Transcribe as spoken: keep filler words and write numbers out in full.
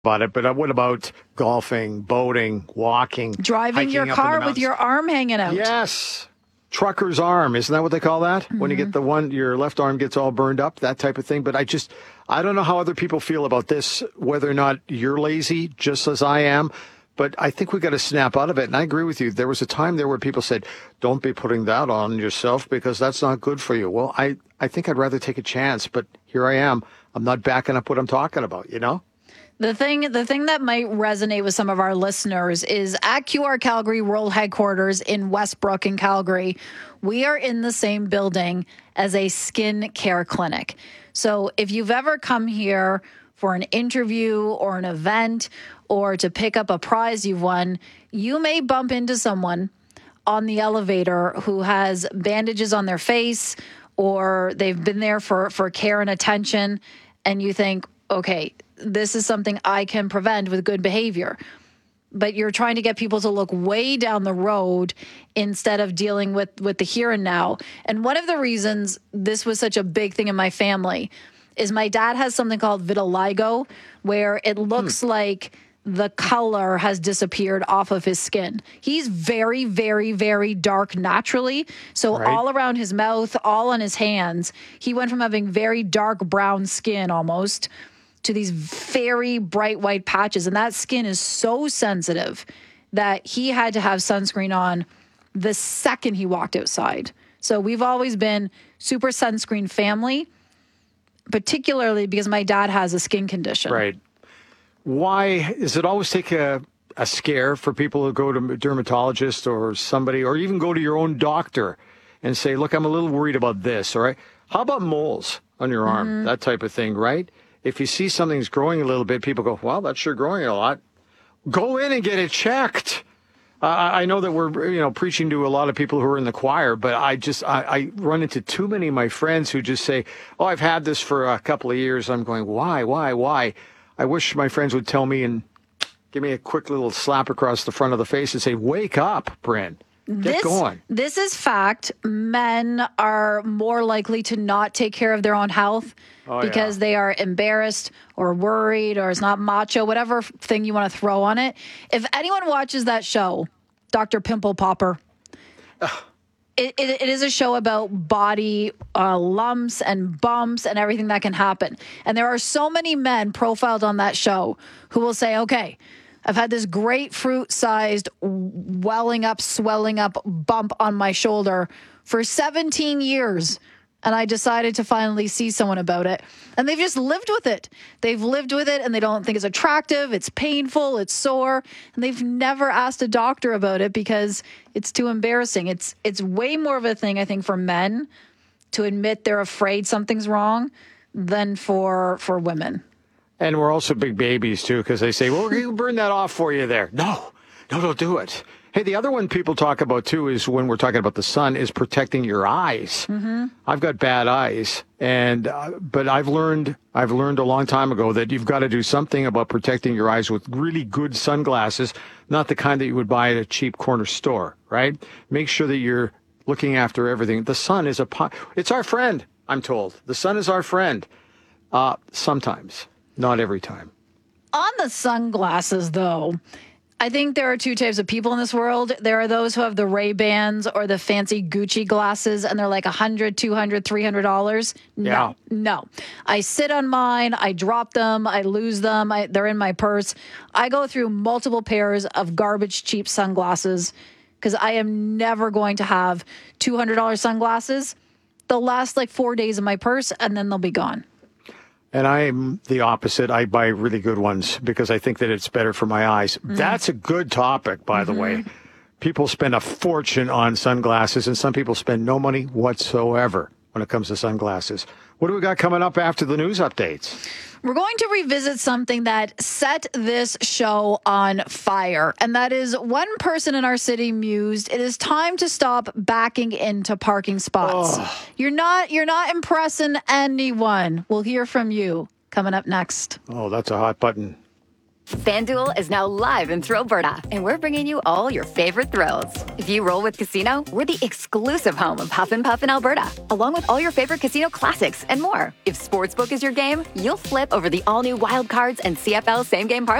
about it, but uh, what about golfing, boating, walking, driving your hiking up in the car with mountains? your arm hanging out? Yes. Trucker's arm. Isn't that what they call that? Mm-hmm. When you get the one, your left arm gets all burned up, that type of thing. But I just, I don't know how other people feel about this, whether or not you're lazy, just as I am. But I think we got to snap out of it. And I agree with you. There was a time there where people said, don't be putting that on yourself because that's not good for you. Well, I, I think I'd rather take a chance. But here I am. I'm not backing up what I'm talking about, you know? The thing, the thing that might resonate with some of our listeners is at Q R Calgary World Headquarters in Westbrook in Calgary, we are in the same building as a skin care clinic. So if you've ever come here for an interview or an event or to pick up a prize you've won, you may bump into someone on the elevator who has bandages on their face or they've been there for, for care and attention, and you think, okay, this is something I can prevent with good behavior. But you're trying to get people to look way down the road instead of dealing with, with the here and now. And one of the reasons this was such a big thing in my family is my dad has something called vitiligo, where it looks hmm. like the color has disappeared off of his skin. He's very, very, very dark naturally. So right. all around his mouth, all on his hands, he went from having very dark brown skin almost to these very bright white patches. And that skin is so sensitive that he had to have sunscreen on the second he walked outside. So we've always been super sunscreen family, particularly because my dad has a skin condition. Right. Why does it always take a, a scare for people who go to a dermatologist or somebody, or even go to your own doctor and say, look, I'm a little worried about this, all right? How about moles on your arm, mm-hmm. that type of thing, right? If you see something's growing a little bit, people go, well, that's sure growing a lot. Go in and get it checked. Uh, I know that we're, you know, preaching to a lot of people who are in the choir, but I just, I, I run into too many of my friends who just say, oh, I've had this for a couple of years. I'm going, why, why, why? I wish my friends would tell me and give me a quick little slap across the front of the face and say, wake up, Bryn. Get this, going. This is fact. Men are more likely to not take care of their own health oh, because yeah. they are embarrassed or worried or it's not macho, whatever thing you want to throw on it. If anyone watches that show, Doctor Pimple Popper, it, it, it is a show about body uh, lumps and bumps and everything that can happen. And there are so many men profiled on that show who will say, okay, I've had this grapefruit-sized, welling up, swelling up bump on my shoulder for seventeen years, and I decided to finally see someone about it. And they've just lived with it. They've lived with it, and they don't think it's attractive, it's painful, it's sore, and they've never asked a doctor about it because it's too embarrassing. It's it's way more of a thing, I think, for men to admit they're afraid something's wrong than for for women. And we're also big babies, too, because they say, well, we're going to burn that off for you there. No, no, don't do it. Hey, the other one people talk about, too, is when we're talking about the sun, is protecting your eyes. Mm-hmm. I've got bad eyes, and uh, but I've learned I've learned a long time ago that you've got to do something about protecting your eyes with really good sunglasses, not the kind that you would buy at a cheap corner store, right? Make sure that you're looking after everything. The sun is a it's our friend, I'm told. The sun is our friend. Uh, sometimes. Not every time. On the sunglasses, though, I think there are two types of people in this world. There are those who have the Ray-Bans or the fancy Gucci glasses, and they're like one hundred dollars, two hundred dollars, three hundred dollars. No, yeah. no. I sit on mine. I drop them. I lose them. I, they're in my purse. I go through multiple pairs of garbage cheap sunglasses because I am never going to have two hundred dollars sunglasses. They'll last like four days in my purse, and then they'll be gone. And I'm the opposite. I buy really good ones because I think that it's better for my eyes. Mm. That's a good topic, by mm-hmm. the way. People spend a fortune on sunglasses, and some people spend no money whatsoever when it comes to sunglasses. What do we got coming up after the news updates? We're going to revisit something that set this show on fire, and that is one person in our city mused, it is time to stop backing into parking spots. Oh. You're not you're not impressing anyone. We'll hear from you coming up next. Oh, that's a hot button. FanDuel is now live in Thrillberta, and we're bringing you all your favorite thrills. If you roll with Casino, we're the exclusive home of Huff and Puff in Alberta, along with all your favorite casino classics and more. If Sportsbook is your game, you'll flip over the all-new Wild Cards and C F L same-game parlays